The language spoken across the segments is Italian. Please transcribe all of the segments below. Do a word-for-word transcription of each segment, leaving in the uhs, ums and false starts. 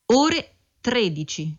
ore tredici.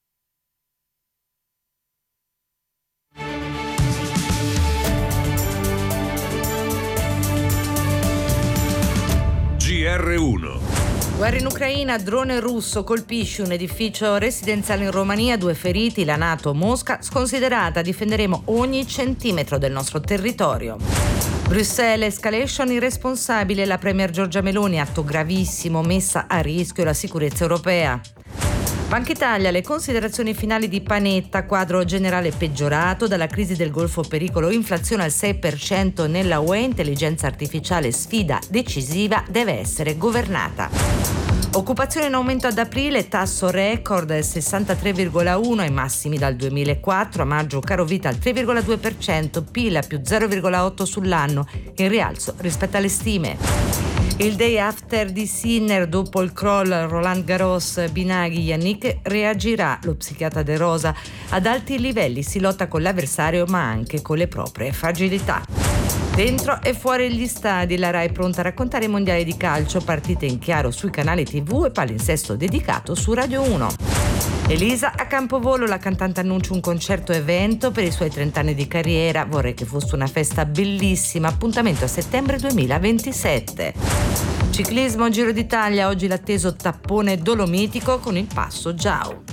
G R uno. Guerra in Ucraina, drone russo colpisce un edificio residenziale in Romania, due feriti, la NATO Mosca sconsiderata, difenderemo ogni centimetro del nostro territorio. Bruxelles, escalation irresponsabile, la premier Giorgia Meloni, atto gravissimo, messa a rischio la sicurezza europea. Banca Italia, le considerazioni finali di Panetta, quadro generale peggiorato dalla crisi del Golfo, pericolo inflazione al sei per cento nella U E, intelligenza artificiale sfida decisiva, deve essere governata. Occupazione in aumento ad aprile, tasso record sessantatré virgola uno ai massimi dal duemilaquattro, a maggio caro vita al tre virgola due per cento, P I L a più zero virgola otto sull'anno, in rialzo rispetto alle stime. Il day after di Sinner, dopo il crollo Roland Garros, Binaghi, Yannick reagirà, lo psichiatra De Rosa, ad alti livelli si lotta con l'avversario ma anche con le proprie fragilità. Dentro e fuori gli stadi, la Rai pronta a raccontare i mondiali di calcio, partite in chiaro sui canali tivù e palinsesto dedicato su Radio uno. Elisa a Campovolo, la cantante annuncia un concerto evento per i suoi trenta anni di carriera, vorrei che fosse una festa bellissima, appuntamento a settembre duemilaventisette. Ciclismo, Giro d'Italia, oggi l'atteso tappone dolomitico con il passo Giau.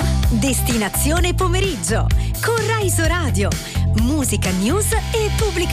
Destinazione pomeriggio con Rai Radio, musica, news e pubblica